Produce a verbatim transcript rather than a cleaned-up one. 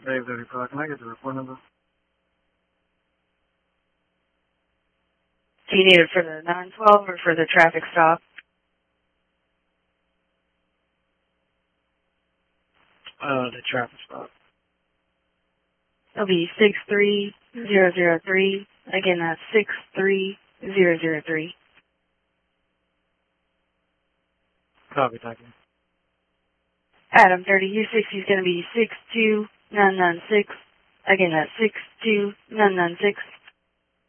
Dave thirty-five, can I get the report number? Do you need it for the nine twelve or for the traffic stop? Uh, the traffic stop. It'll be six three zero zero three. Again, that's six three zero zero three. Copy, thank you. Adam thirty, U sixty is going to be six two nine nine six. Again, that's six two nine nine six.